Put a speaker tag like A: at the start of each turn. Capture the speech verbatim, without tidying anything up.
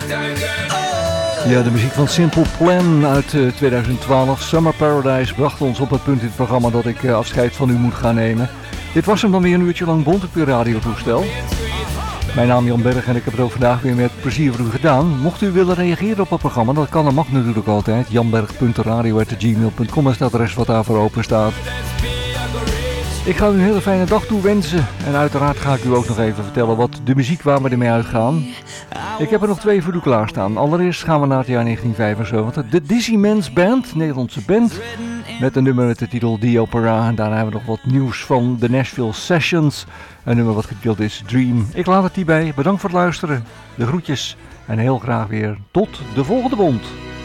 A: Ja, de muziek van Simple Plan uit uh, twintig twaalf, Summer Paradise, bracht ons op het punt in het programma dat ik uh, afscheid van u moet gaan nemen. Dit was hem dan weer een uurtje lang bond op uw radiotoestel. Mijn naam is Jan Berg en ik heb het ook vandaag weer met plezier voor u gedaan. Mocht u willen reageren op het programma, dat kan en mag natuurlijk altijd. janberg punt radio at gmail punt com is het adres wat daarvoor open staat. Ik ga u een hele fijne dag toewensen en uiteraard ga ik u ook nog even vertellen wat de muziek waar we ermee uitgaan. Ik heb er nog twee voor u klaarstaan. Allereerst gaan we naar het jaar negentien vijfenzeventig. De Dizzy Men's Band, Nederlandse band, met een nummer met de titel The Opera. En daarna hebben we nog wat nieuws van de Nashville Sessions. Een nummer wat getiteld is Dream. Ik laat het hierbij. Bedankt voor het luisteren. De groetjes en heel graag weer tot de volgende bond.